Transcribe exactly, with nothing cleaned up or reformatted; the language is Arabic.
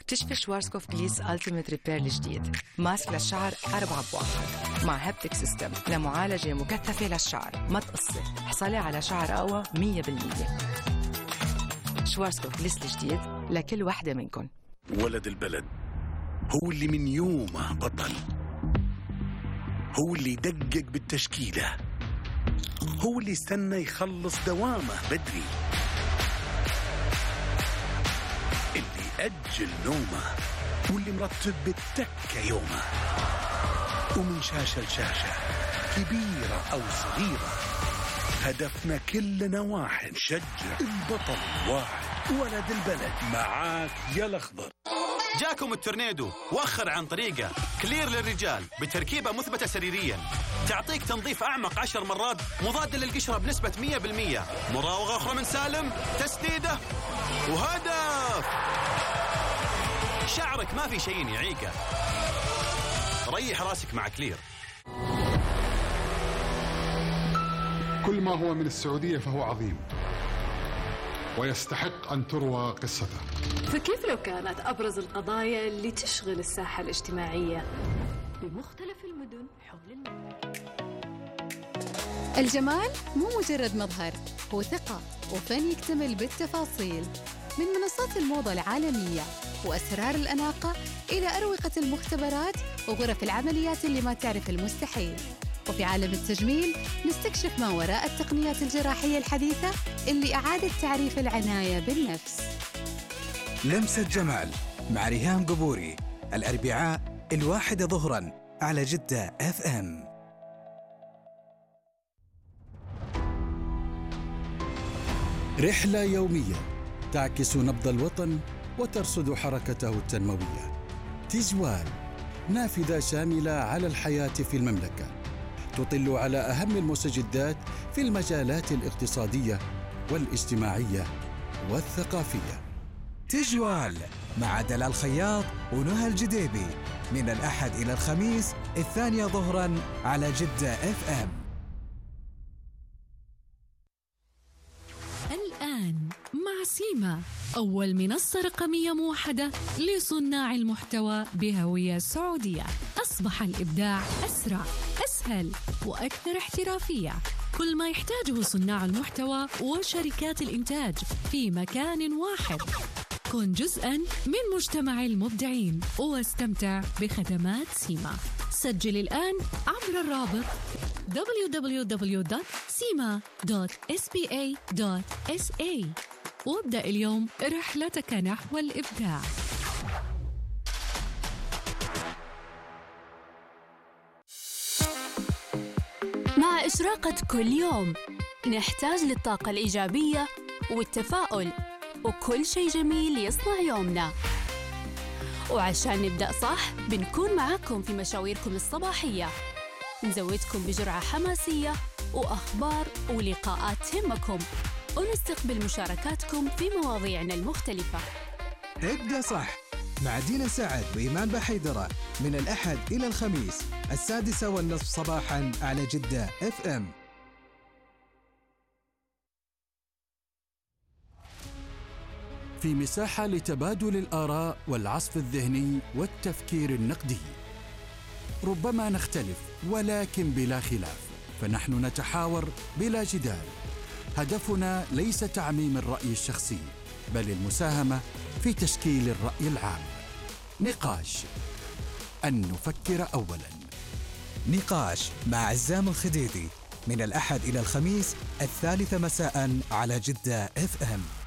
اكتشفي شوارزكوف جليس ألتيميت ريبير الجديد، ماسك للشعر أربعة بواحد مع هابتك سيستم لمعالجة مكثفة للشعر. ما تقصي، حصلي على شعر أقوى مية بالمية. شوارزكوف جليس الجديد لكل واحدة منكن. ولد البلد هو اللي من يومه بطل، هو اللي يدقق بالتشكيلة، هو اللي استنى يخلص دوامه بدري، اللي أجل نومه، واللي مرتب بالتكة يومه. ومن شاشة لشاشة، كبيرة أو صغيرة، هدفنا كلنا واحد، نشجع البطل واحد. ولد البلد معاك يا الأخضر. جاكم التورنيدو، وأخر عن طريقه. كلير للرجال بتركيبة مثبتة سريريا، تعطيك تنظيف أعمق عشر مرات، مضاد للقشرة بنسبة مية بالمية، مراوغة أخرى من سالم، تسديدة وهدف. شعرك ما في شيء يعيقه، ريح راسك مع كلير. كل ما هو من السعودية فهو عظيم ويستحق أن تروى قصته. فكيف لو كانت أبرز القضايا اللي تشغل الساحة الاجتماعية بمختلف المدن حول المملكة؟ الجمال مو مجرد مظهر، هو ثقة وفن يكتمل بالتفاصيل. من منصات الموضة العالمية وأسرار الأناقة إلى أروقة المختبرات وغرف العمليات اللي ما تعرف المستحيل. وفي عالم التجميل نستكشف ما وراء التقنيات الجراحية الحديثة اللي أعادت تعريف العناية بالنفس. لمسة جمال مع ريهام قبوري، الأربعاء الواحدة ظهراً على جدة اف ام. رحلة يومية تعكس نبض الوطن وترصد حركته التنموية. تجوال، نافذة شاملة على الحياة في المملكة، تطل على أهم المستجدات في المجالات الاقتصادية والاجتماعية والثقافية. تجوال مع دلال خياط ونهى الجديبي من الأحد إلى الخميس الثانية ظهراً على جدة اف ام. الآن مع سيما، أول منصة رقمية موحدة لصناع المحتوى بهوية سعودية. أصبح الإبداع أسرع، أسهل وأكثر احترافية. كل ما يحتاجه صناع المحتوى وشركات الإنتاج في مكان واحد. كن جزءاً من مجتمع المبدعين واستمتع بخدمات سيما. سجل الآن عبر الرابط دبليو دبليو دبليو دوت سيما دوت إس بي إيه دوت إس إيه وابدأ اليوم رحلتك نحو الإبداع. مع إشراقة كل يوم نحتاج للطاقة الإيجابية والتفاؤل وكل شيء جميل يصنع يومنا. وعشان نبدأ صح بنكون معاكم في مشاويركم الصباحية، نزودكم بجرعة حماسية وأخبار ولقاءات تهمكم، ونستقبل مشاركاتكم في مواضيعنا المختلفة. ابدأ صح مع دينا سعد وإيمان بحيدرة من الأحد إلى الخميس السادسة والنصف صباحاً على جدة اف ام. في مساحة لتبادل الآراء والعصف الذهني والتفكير النقدي. ربما نختلف ولكن بلا خلاف، فنحن نتحاور بلا جدال. هدفنا ليس تعميم الرأي الشخصي، بل المساهمة في تشكيل الرأي العام. نقاش، أن نفكر أولاً. نقاش مع عزام الخديدي من الأحد إلى الخميس الثالثة مساءً على جدة اف ام.